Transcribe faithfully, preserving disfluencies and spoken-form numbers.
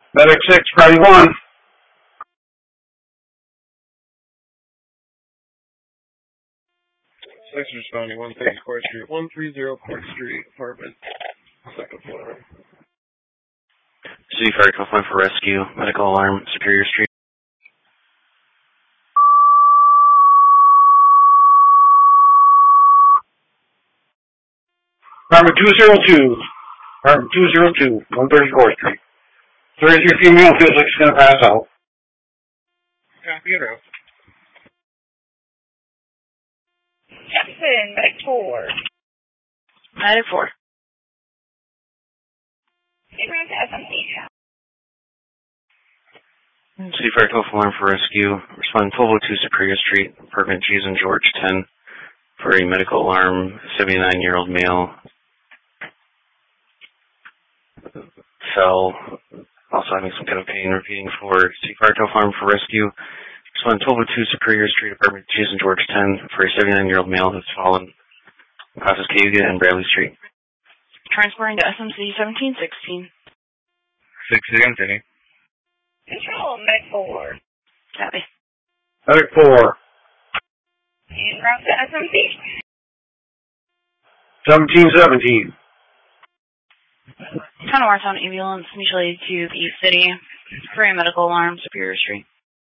Medic six, Friday one. Six responding, one thirty Court Street, one three zero Court Street, apartment, second floor. City Fire Coastline for rescue, medical alarm, Superior Street. Apartment two zero two. Apartment two zero two, one thirty Court Street. thirty-three female feels like she's going to pass out. Copy it out. Medic four. Medic four. City Fire twelve alarm for rescue. Responding twelve oh two Superior Street, apartment G's and George ten for a medical alarm. seventy-nine-year-old male fell, also having some kind of pain. Repeating for City Fire twelve alarm for rescue. Responding twelve oh two Superior Street, apartment G's and George ten for a seventy-nine-year-old male who's fallen across Cayuga and Bradley Street. Transferring to S M C seventeen sixteen. Six Anthony. Control, Medic four. Copy. Medic four. And route to S M C. seventeen seventeen. Town of Wartown ambulance, mutually to the East City for a medical alarm, Superior Street.